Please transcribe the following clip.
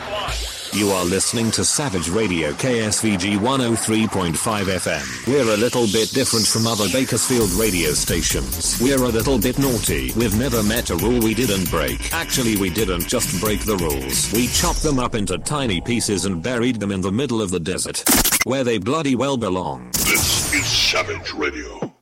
You are listening to Savage Radio KSVG 103.5 FM. We're a little bit different from other Bakersfield radio stations. We're a little bit naughty. We've never met a rule we didn't break. Actually, we didn't just break the rules. We chopped them up into tiny pieces and buried them in the middle of the desert, where they bloody well belong. This is Savage Radio.